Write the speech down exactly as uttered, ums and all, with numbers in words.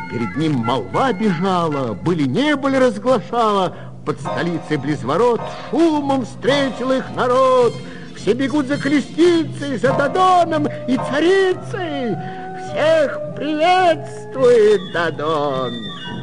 Перед ним молва бежала, были не были разглашала. Под столицей близ ворот шумом встретил их народ. Все бегут за Колесницей, за Дадоном и царицей. Всех приветствует Дадон.